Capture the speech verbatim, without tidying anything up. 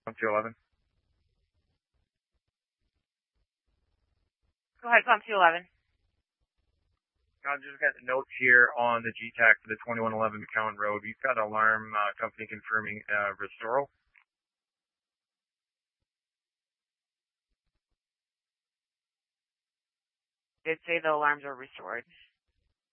two eleven. Go ahead, pump two eleven. I just got the notes here on the G TAC for the twenty-one eleven McCowan Road. We've got alarm uh, company confirming uh, restoral. Did say the alarms are restored.